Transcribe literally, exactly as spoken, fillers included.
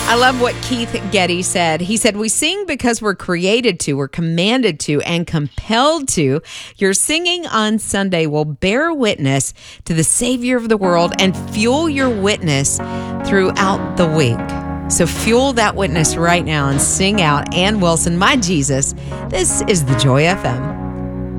I love what Keith Getty said. He said, we sing because we're created to, we're commanded to, and compelled to. Your singing on Sunday will bear witness to the Savior of the world and fuel your witness throughout the week. So fuel that witness right now and sing out Ann Wilson, My Jesus. This is the Joy F M.